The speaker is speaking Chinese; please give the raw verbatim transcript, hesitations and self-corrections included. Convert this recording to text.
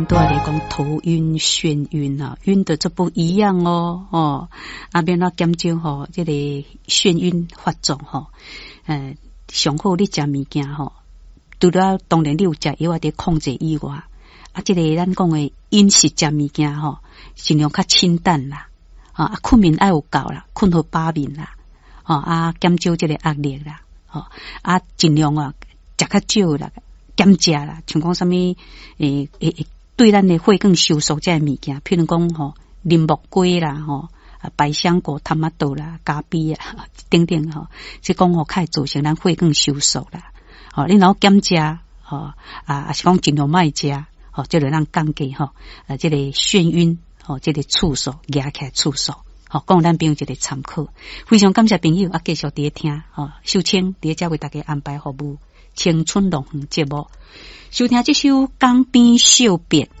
都来讲头晕、眩晕啊，晕的这不一样哦哦，啊免那减少吼，这个眩晕发作吼，呃，上好你食物件吼，除了当然你有食药啊伫控制以外，啊，这个咱讲的饮食食物件吼，尽量较清淡啦，啊，困眠爱有够啦，困好饱眠啦，哦啊，减少这个压力啦，哦啊，尽量啊食较少啦，减食啦，像讲什么诶诶诶。对咱的血管收缩这物件，譬如讲吼，林木瓜啦，吼啊，百香果、塔马豆啦、咖啡啊，等等吼，即讲吼，较会造成咱血管收缩啦。吼，你然后减食，吼啊，也是讲尽量莫食，吼，即个咱降低吼，啊，即个眩晕，吼，即个次数压起来次数，吼，供咱朋友一个参考。非常感谢朋友啊，继续伫听，吼，秀清伫遮为大家安排服务青春龙节目。收听这首《江边小别》。